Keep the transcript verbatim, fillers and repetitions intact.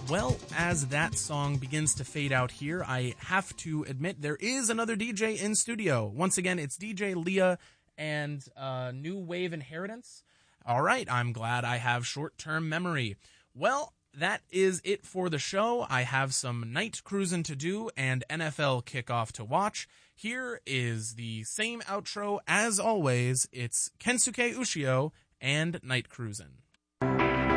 Well, as that song begins to fade out here, I have to admit there is another D J in studio. Once again, it's D J Leah and uh, New Wave Inheritance. All right, I'm glad I have short-term memory. Well, that is it for the show. I have some night cruising to do and N F L kickoff to watch. Here is the same outro as always. It's Kensuke Ushio and Night Cruisin'.